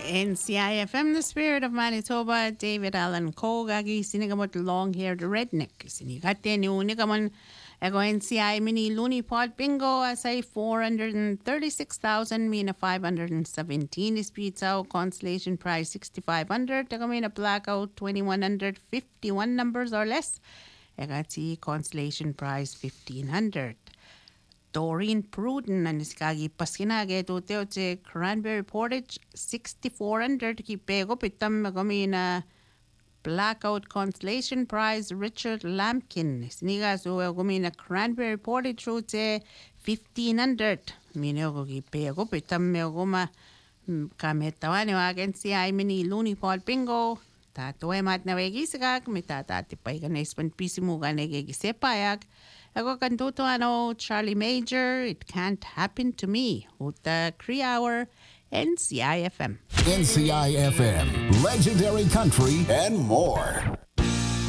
NCIFM, the spirit of Manitoba, David Allen Kogagi, sinigamot long-haired redneck. Sinigate ni unigamon ego NCI mini loony pod bingo asay 436,000 mina 517 is pizza consolation prize 6,500. Ego mina blackout 2,151 numbers or less. Egati consolation prize 1,500. Doreen Pruden and Skagi Paskinage to Teote Cranberry Portage 6,400 ki pego pitam gomina Blackout Constellation Prize Richard Lampkin Sniga so gomina Cranberry Portage route 1,500 Mino ki pego pitam me goma kametawani agency I mini loony pod bingo tato mat na wegisagak mitata tipay ispan pisimuga negisepayag. Ako kantuto ano Charlie Major, It Can't Happen to Me. Uta 3-hour NCIFM. NCIFM, legendary country and more.